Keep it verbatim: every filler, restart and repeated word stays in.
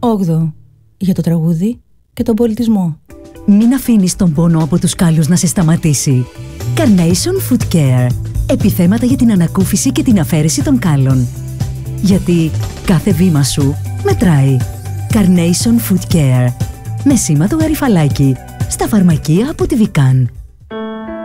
Όγδοο. Για το τραγούδι και τον πολιτισμό. Μην αφήνεις τον πόνο από τους κάλους να σε σταματήσει. Carnation Foot Care. Επιθέματα για την ανακούφιση και την αφαίρεση των κάλων. Γιατί κάθε βήμα σου μετράει. Carnation Foot Care. Με σήμα το γαριφαλάκι. Στα φαρμακεία από τη Vican.